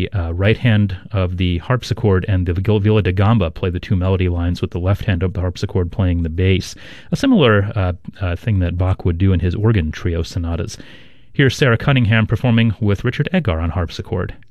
the right hand of the harpsichord and the viola da gamba play the two melody lines, with the left hand of the harpsichord playing the bass. A similar thing that Bach would do in his organ trio sonatas. Here's Sarah Cunningham performing with Richard Edgar on harpsichord.